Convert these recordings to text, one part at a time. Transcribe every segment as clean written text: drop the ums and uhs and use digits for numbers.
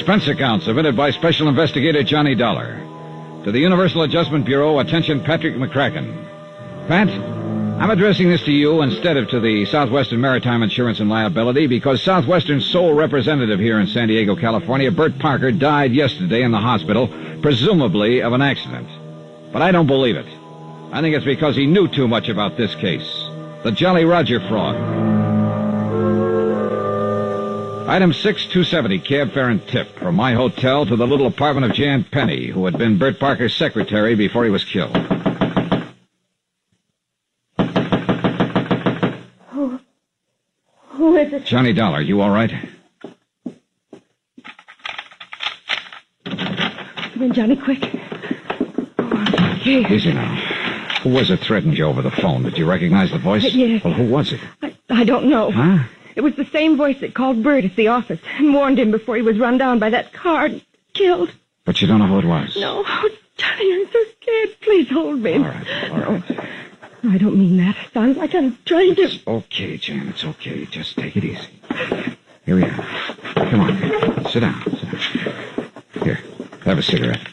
expense account submitted by Special Investigator Johnny Dollar. To the Universal Adjustment Bureau, attention Patrick McCracken. Pat, I'm addressing this to you instead of to the Southwestern Maritime Insurance and Liability because Southwestern's sole representative here in San Diego, California, Bert Parker, died yesterday in the hospital, presumably of an accident. But I don't believe it. I think it's because he knew too much about this case. The Jolly Roger fraud. Item 6270, cab fare and tip from my hotel to the little apartment of Jan Penny, who had been Bert Parker's secretary before he was killed. Who is it? Johnny Dollar, you all right? Come in, Johnny, quick. Oh, okay. Easy now. Who was it threatened you over the phone? Did you recognize the voice? Yes. Well, who was it? I don't know. Huh? It was the same voice that called Bert at the office and warned him before he was run down by that car and killed. But you don't know who it was? No. Oh, Johnny, I'm so scared. Please hold me. All right. No, I don't mean that. It sounds like I'm trying to... It's okay, Jan. It's okay. Just take it easy. Here we are. Come on. Sit down. Here. Have a cigarette.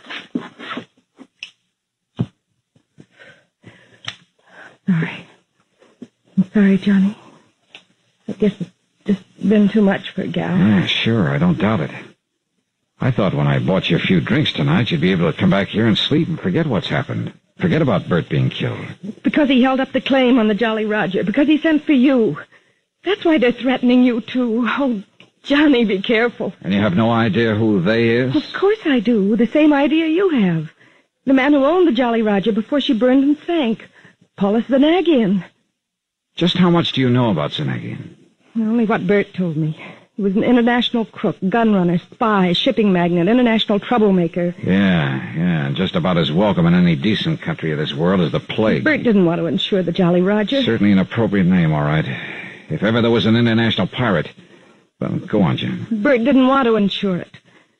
Sorry. I'm sorry, Johnny. I guess it's just been too much for a gal. Yeah, sure. I don't doubt it. I thought when I bought you a few drinks tonight, you'd be able to come back here and sleep and forget what's happened. Forget about Bert being killed. Because he held up the claim on the Jolly Roger. Because he sent for you. That's why they're threatening you, too. Oh, Johnny, be careful. And you have no idea who they is? Of course I do. The same idea you have. The man who owned the Jolly Roger before she burned and sank. Paulus Zanagian. Just how much do you know about Zanagian? Only what Bert told me. He was an international crook, gun runner, spy, shipping magnate, international troublemaker. Yeah, just about as welcome in any decent country of this world as the plague. Bert didn't want to insure the Jolly Roger. Certainly an appropriate name, all right. If ever there was an international pirate. Well, go on, Jim. Bert didn't want to insure it.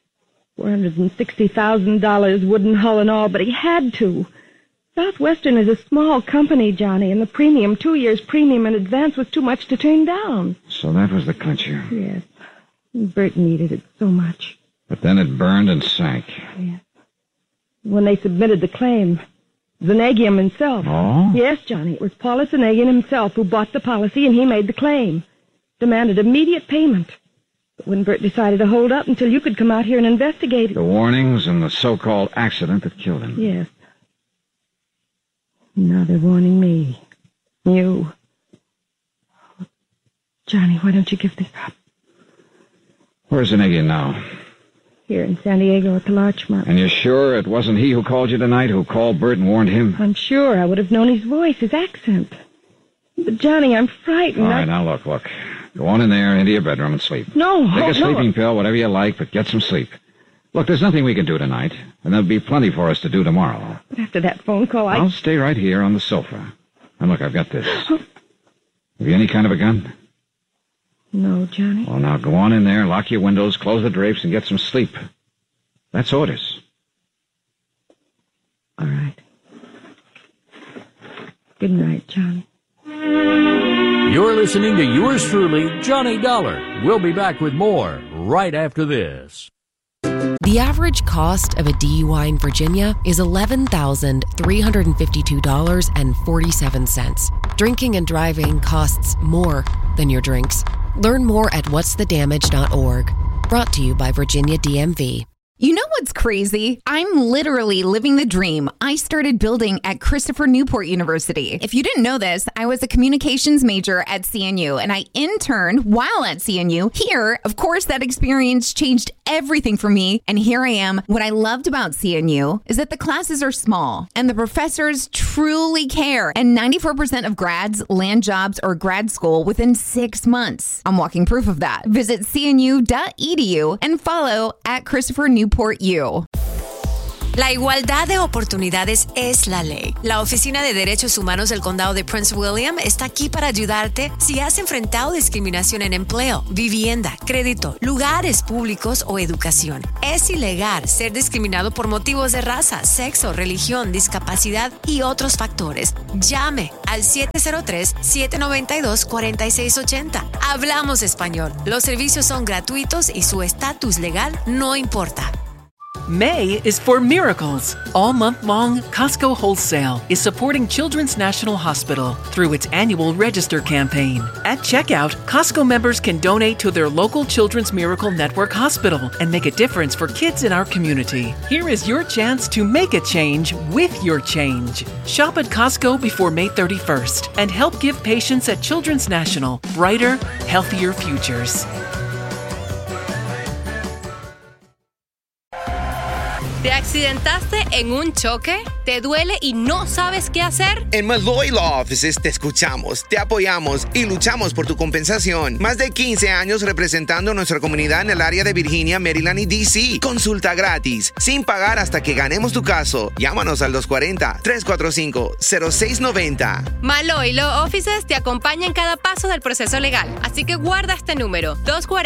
$460,000, wooden hull and all, but he had to. Southwestern is a small company, Johnny, and the premium, 2 years premium in advance, was too much to turn down. So that was the clincher. Yes. Bert needed it so much. But then it burned and sank. Yes. When they submitted the claim, Zanagian himself. Oh? Yes, Johnny, it was Paulus Zanagian himself who bought the policy, and he made the claim. Demanded immediate payment. But when Bert decided to hold up until you could come out here and investigate it... The warnings and the so-called accident that killed him. Yes. Now they're warning me. You. Johnny, why don't you give this up? Where's Zanagian now? Here in San Diego at the Larchmont. And you're sure it wasn't he who called you tonight, who called Bert and warned him? I'm sure. I would have known his voice, his accent. But, Johnny, I'm frightened. All right, now look. Go on in there, into your bedroom and sleep. No, Take a sleeping pill, whatever you like, but get some sleep. Look, there's nothing we can do tonight, and there'll be plenty for us to do tomorrow. But after that phone call, I'll stay right here on the sofa. And look, I've got this. Have you any kind of a gun? No, Johnny. Well, now go on in there, lock your windows, close the drapes, and get some sleep. That's orders. All right. Good night, Johnny. You're listening to yours truly, Johnny Dollar. We'll be back with more right after this. The average cost of a DUI in Virginia is $11,352.47. Drinking and driving costs more than your drinks. Learn more at whatsthedamage.org. Brought to you by Virginia DMV. You know what's crazy? I'm literally living the dream I started building at Christopher Newport University. If you didn't know this, I was a communications major at CNU, and I interned while at CNU. Here, of course, that experience changed everything for me, and here I am. What I loved about CNU is that the classes are small, and the professors truly care, and 94% of grads land jobs or grad school within 6 months. I'm walking proof of that. Visit cnu.edu and follow at Christopher Newport U. La igualdad de oportunidades es la ley. La Oficina de Derechos Humanos del Condado de Prince William está aquí para ayudarte si has enfrentado discriminación en empleo, vivienda, crédito, lugares públicos o educación. Es ilegal ser discriminado por motivos de raza, sexo, religión, discapacidad y otros factores. Llame al 703-792-4680. Hablamos español. Los servicios son gratuitos y su estatus legal no importa. May is for miracles. All month long, Costco Wholesale is supporting Children's National Hospital through its annual Register campaign. At checkout, Costco members can donate to their local Children's Miracle Network hospital and make a difference for kids in our community. Here is your chance to make a change with your change. Shop at Costco before May 31st and help give patients at Children's National brighter, healthier futures. ¿Te accidentaste en un choque? ¿Te duele y no sabes qué hacer? En Malloy Law Offices te escuchamos, te apoyamos y luchamos por tu compensación. Más de 15 años representando a nuestra comunidad en el área de Virginia, Maryland y D.C. Consulta gratis, sin pagar hasta que ganemos tu caso. Llámanos al 240-345-0690. Malloy Law Offices te acompaña en cada paso del proceso legal. Así que guarda este número,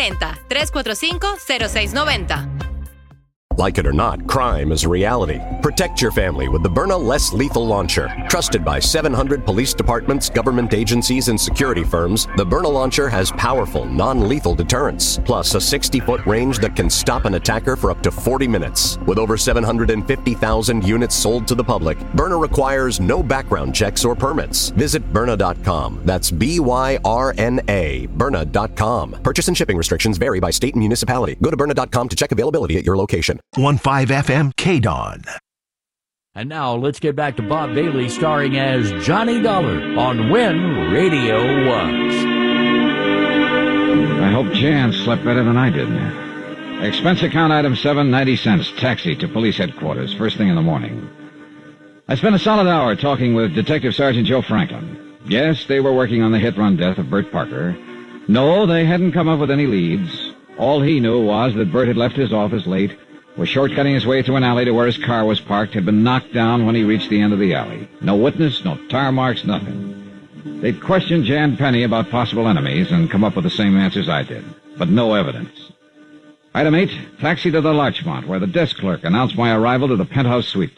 240-345-0690. Like it or not, crime is a reality. Protect your family with the Byrna Less Lethal Launcher. Trusted by 700 police departments, government agencies, and security firms, the Byrna Launcher has powerful, non-lethal deterrence, plus a 60-foot range that can stop an attacker for up to 40 minutes. With over 750,000 units sold to the public, Byrna requires no background checks or permits. Visit Byrna.com. That's B-Y-R-N-A, Byrna.com. Purchase and shipping restrictions vary by state and municipality. Go to Byrna.com to check availability at your location. 1.5 FM KDON. And now let's get back to Bob Bailey starring as Johnny Dollar on When Radio Was. I hope Jan slept better than I did. Expense account item 7, 90 cents. Taxi to police headquarters, first thing in the morning. I spent a solid hour talking with Detective Sergeant Joe Franklin. Yes, they were working on the hit-run death of Bert Parker. No, they hadn't come up with any leads. All he knew was that Bert had left his office late, was shortcutting his way through an alley to where his car was parked, had been knocked down when he reached the end of the alley. No witness, no tar marks, nothing. They'd questioned Jan Penny about possible enemies and come up with the same answers I did, but no evidence. Item 8, taxi to the Larchmont, where the desk clerk announced my arrival to the penthouse suite.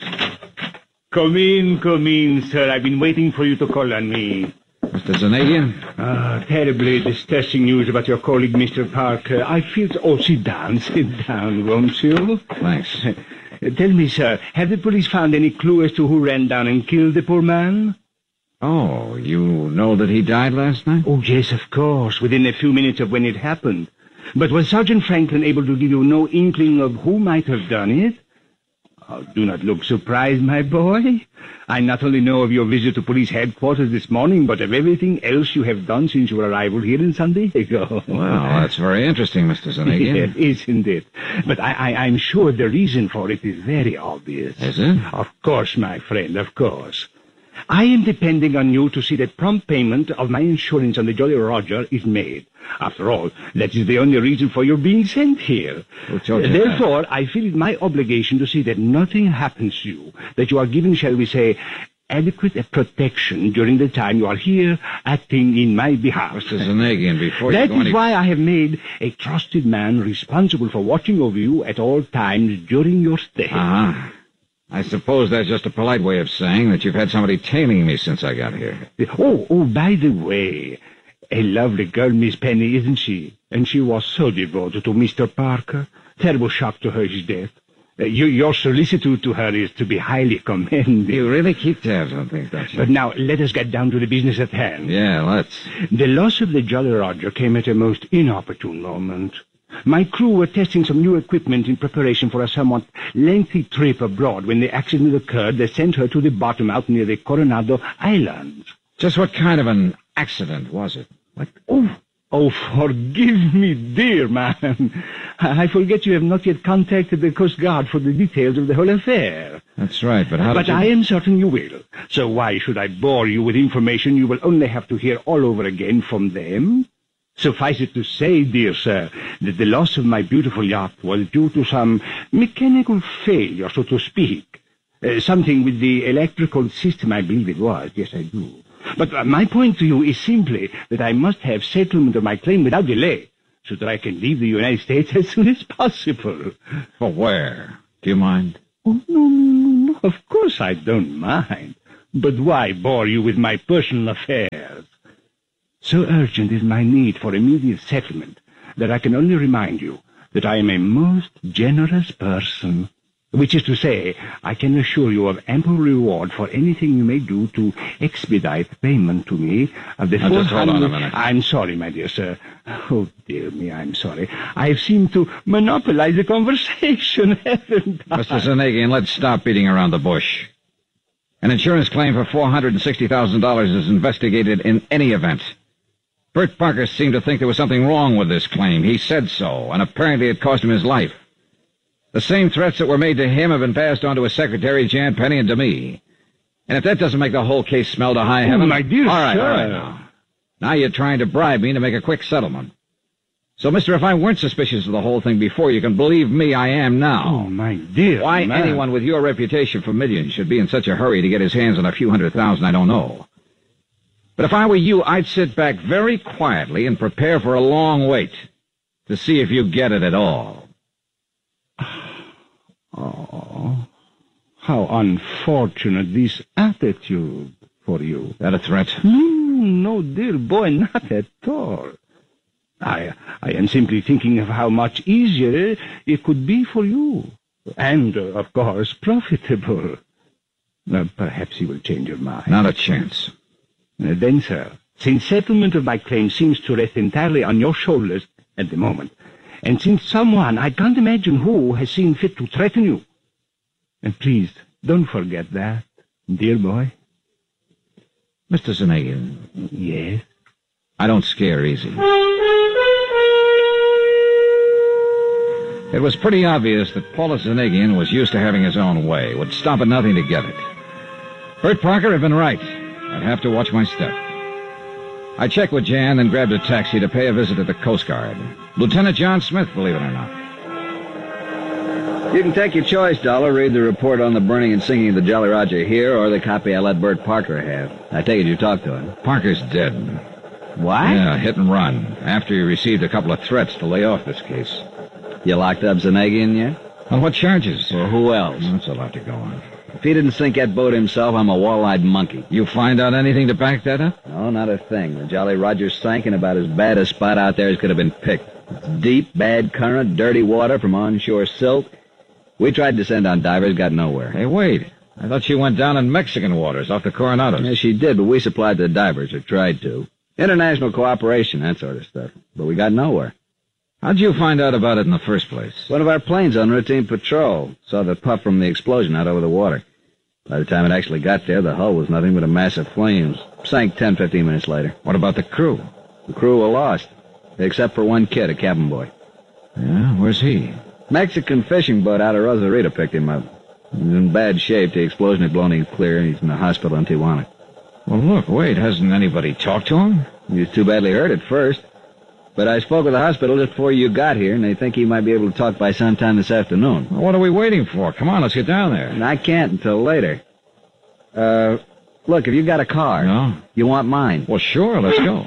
Come in, sir. I've been waiting for you to call on me. Mr. Zanagian? Terribly distressing news about your colleague, Mr. Parker. I feel... Oh, sit down, won't you? Thanks. Tell me, sir, have the police found any clue as to who ran down and killed the poor man? Oh, you know that he died last night? Oh, yes, of course, within a few minutes of when it happened. But was Sergeant Franklin able to give you no inkling of who might have done it? Oh, do not look surprised, my boy. I not only know of your visit to police headquarters this morning, but of everything else you have done since your arrival here in San Diego. Well, that's very interesting, Mr. Zanagian. Yes, isn't it? But I'm sure the reason for it is very obvious. Is it? Of course, my friend, of course. I am depending on you to see that prompt payment of my insurance on the Jolly Roger is made. After all, that is the only reason for your being sent here. Therefore, I feel it my obligation to see that nothing happens to you, that you are given, shall we say, adequate protection during the time you are here acting in my behalf. Mr. Zanagian, before that is why I have made a trusted man responsible for watching over you at all times during your stay. Uh-huh. I suppose that's just a polite way of saying that you've had somebody tailing me since I got here. Oh, by the way, a lovely girl, Miss Penny, isn't she? And she was so devoted to Mr. Parker. Terrible shock to her, his death. Your solicitude to her is to be highly commended. You really keep tabs on things, don't you? But now, let us get down to the business at hand. Yeah, let's. The loss of the Jolly Roger came at a most inopportune moment. My crew were testing some new equipment in preparation for a somewhat lengthy trip abroad when the accident occurred that sent her to the bottom out near the Coronado Islands. Just what kind of an accident was it? Oh, forgive me, dear man. I forget you have not yet contacted the Coast Guard for the details of the whole affair. That's right, but how did you... I am certain you will. So why should I bore you with information you will only have to hear all over again from them? Suffice it to say, dear sir, that the loss of my beautiful yacht was due to some mechanical failure, so to speak. Something with the electrical system, I believe it was. Yes, I do. But my point to you is simply that I must have settlement of my claim without delay, so that I can leave the United States as soon as possible. For where? Do you mind? Oh, no. Of course I don't mind. But why bore you with my personal affairs? So urgent is my need for immediate settlement that I can only remind you that I am a most generous person. Which is to say, I can assure you of ample reward for anything you may do to expedite payment to me of the Now, just hold on a minute. I'm sorry, my dear sir. Oh, dear me, I'm sorry. I've seemed to monopolize the conversation, haven't I? Mr. Zanagian, let's stop beating around the bush. An insurance claim for $460,000 is investigated in any event. Bert Parker seemed to think there was something wrong with this claim. He said so, and apparently it cost him his life. The same threats that were made to him have been passed on to his secretary, Jan Penny, and to me. And if that doesn't make the whole case smell to high heaven... Oh, my dear all right, sir. all right, now. Now you're trying to bribe me to make a quick settlement. So, mister, if I weren't suspicious of the whole thing before, you can believe me, I am now. Oh, my dear Why man. anyone with your reputation for millions should be in such a hurry to get his hands on a few $100,000, I don't know. But if I were you, I'd sit back very quietly and prepare for a long wait to see if you get it at all. Oh, how unfortunate this attitude for you. That a threat? No, dear boy, not at all. I am simply thinking of how much easier it could be for you. And, of course, profitable. Perhaps you will change your mind. Not a chance. Then, sir, since settlement of my claim seems to rest entirely on your shoulders at the moment, and since someone, I can't imagine who, has seen fit to threaten you, and please, don't forget that, dear boy. Mr. Zanagian. Yes? I don't scare easy. It was pretty obvious that Paulus Zanagian was used to having his own way, would stop at nothing to get it. Bert Parker had been right. I'd have to watch my step. I checked with Jan, then grabbed a taxi to pay a visit to the Coast Guard. Lieutenant John Smith, believe it or not. You can take your choice, Dollar. Read the report on the burning and sinking of the Jolly Roger here, or the copy I let Bert Parker have. I take it you talked to him. Parker's dead. What? Yeah, hit and run, after he received a couple of threats to lay off this case. You locked up Zanagian yet? On what charges? Well, who else? That's a lot to go on. If he didn't sink that boat himself, I'm a wall-eyed monkey. You find out anything to back that up? No, not a thing. The Jolly Roger sank in about as bad a spot out there as could have been picked. It's deep, bad current, dirty water from onshore silt. We tried to send on divers, got nowhere. Hey, wait. I thought she went down in Mexican waters off the Coronados. Yeah, she did, but we supplied the divers, or tried to. International cooperation, that sort of stuff. But we got nowhere. How'd you find out about it in the first place? One of our planes on routine patrol saw the puff from the explosion out over the water. By the time it actually got there, the hull was nothing but a mass of flames. Sank 10-15 minutes later. What about the crew? The crew were lost, except for one kid, a cabin boy. Yeah, where's he? Mexican fishing boat out of Rosarito picked him up. He was in bad shape. The explosion had blown him clear. He's in the hospital in Tijuana. Well, look, wait, hasn't anybody talked to him? He was too badly hurt at first. But I spoke with the hospital just before you got here, and they think he might be able to talk by sometime this afternoon. Well, what are we waiting for? Come on, let's get down there. And I can't until later. Look, if you got a car... No? You want mine? Well, sure, let's go.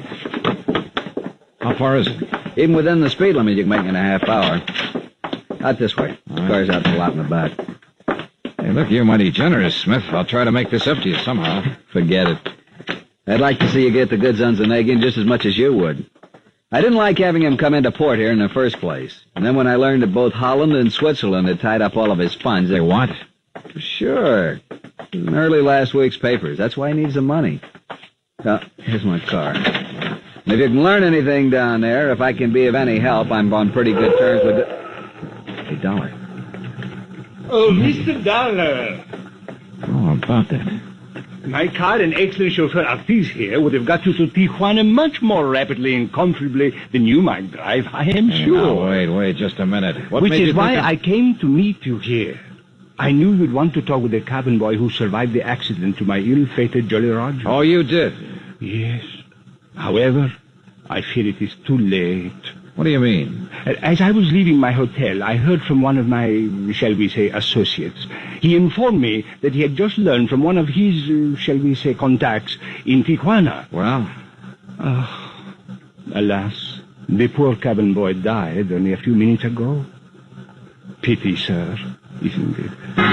How far is it? Even within the speed limit, you can make it in a half hour. Out this way. The car's out in the lot in the back. Hey, look, you're mighty generous, Smith. I'll try to make this up to you somehow. Forget it. I'd like to see you get the goods on Zanagian just as much as you would. I didn't like having him come into port here in the first place. And then when I learned that both Holland and Switzerland had tied up all of his funds... They what? Sure. In early last week's papers. That's why he needs the money. Here's my car. And if you can learn anything down there, if I can be of any help, I'm on pretty good terms with... Hey, Dollar. Oh, Mr. Dollar. Oh, about that. My car and excellent chauffeur Ortiz here would have got you to Tijuana much more rapidly and comfortably than you might drive, I am sure. Now, wait just a minute. Which is why I came to meet you here. I knew you'd want to talk with the cabin boy who survived the accident to my ill-fated Jolly Roger. Oh, you did? Yes. However, I fear it is too late. What do you mean? As I was leaving my hotel, I heard from one of my, shall we say, associates. He informed me that he had just learned from one of his, shall we say, contacts in Tijuana. Well? Alas, the poor cabin boy died only a few minutes ago. Pity, sir, isn't it?